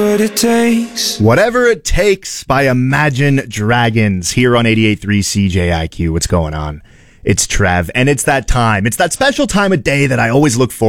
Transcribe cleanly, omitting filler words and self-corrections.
what it takes. Whatever It Takes by Imagine Dragons here on 88.3 CJIQ. What's going on? It's Trev, and it's that time. It's that special time of day that I always look forward